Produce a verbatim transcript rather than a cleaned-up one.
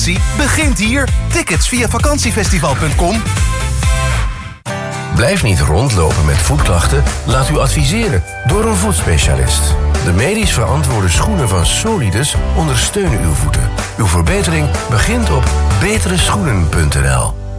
begint hier. Tickets via vakantiefestival punt com. Blijf niet rondlopen met voetklachten. Laat u adviseren door een voetspecialist. De medisch verantwoorde schoenen van Solidus ondersteunen uw voeten. Uw verbetering begint op betere schoenen punt n l.